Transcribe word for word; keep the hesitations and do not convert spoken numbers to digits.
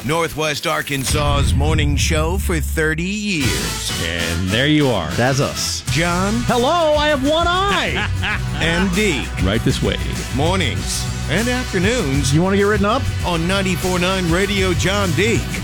Northwest Arkansas's morning show for thirty years. And there you are. That's us. John Hello, I have one eye. and Deke. Right this way. Mornings and afternoons You want to get written up? on ninety-four point nine Radio John Deke.